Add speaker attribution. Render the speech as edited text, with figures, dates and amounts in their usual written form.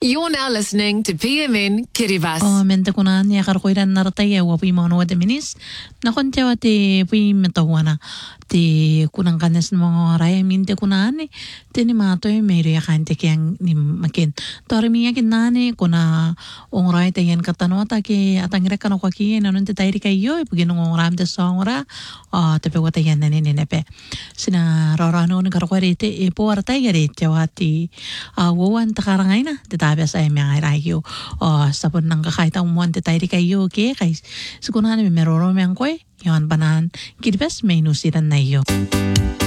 Speaker 1: You're now listening to PMN Kiribati.
Speaker 2: mente kuna ni akar koiran naratay wa pi mo wate minis na konte wate pi metawana te kunang kanes mo raya minte kuna ani te ni mato e meiro ya kante kyang ni makin tori mi yakin nani kuna ong rai te yan katanota ke atangre kana ko ki na nunte tairi kayo e pugin ong ram te songra te pe wate yan nani nepe sina rorano ni kar korete e po artay gare te wati wowan takarangaina te tabi sa emi ang rayo sabon nang kakaita umuan te tairi kayo ke kay sikunan mi meroro mi ang koy yon banan kiribes may nusiran na iyo.